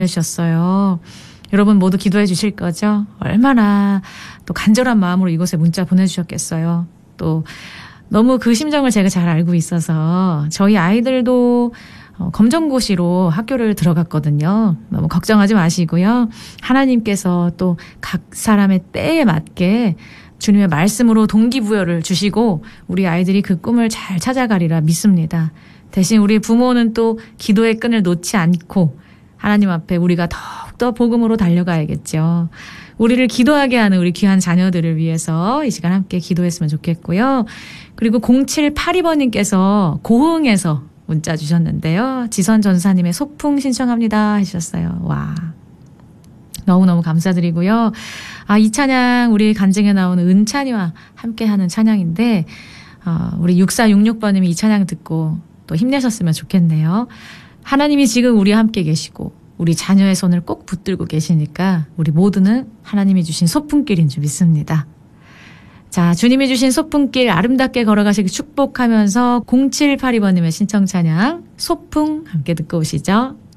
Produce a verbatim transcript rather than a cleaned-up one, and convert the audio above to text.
보내주셨어요. 여러분 모두 기도해 주실 거죠? 얼마나 또 간절한 마음으로 이곳에 문자 보내주셨겠어요. 또 너무 그 심정을 제가 잘 알고 있어서 저희 아이들도 검정고시로 학교를 들어갔거든요. 너무 걱정하지 마시고요. 하나님께서 또 각 사람의 때에 맞게 주님의 말씀으로 동기부여를 주시고 우리 아이들이 그 꿈을 잘 찾아가리라 믿습니다. 대신 우리 부모는 또 기도의 끈을 놓지 않고 하나님 앞에 우리가 더욱더 복음으로 달려가야겠죠. 우리를 기도하게 하는 우리 귀한 자녀들을 위해서 이 시간 함께 기도했으면 좋겠고요. 그리고 공칠팔이 번님께서 고흥에서 문자 주셨는데요. 지선 전사님의 소풍 신청합니다 하셨어요. 와, 너무너무 감사드리고요. 아, 이 찬양 우리 간증에 나오는 은찬이와 함께하는 찬양인데 어, 우리 육사육육 번님이 이 찬양 듣고 또 힘내셨으면 좋겠네요. 하나님이 지금 우리와 함께 계시고 우리 자녀의 손을 꼭 붙들고 계시니까 우리 모두는 하나님이 주신 소풍길인 줄 믿습니다. 자, 주님이 주신 소풍길 아름답게 걸어가시길 축복하면서 공칠팔이 번님의 신청 찬양 소풍 함께 듣고 오시죠.